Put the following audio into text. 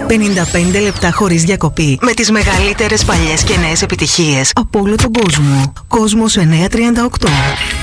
55 λεπτά χωρίς διακοπή με τις μεγαλύτερες παλιές και νέες επιτυχίες από όλο τον κόσμο. Κόσμος 938.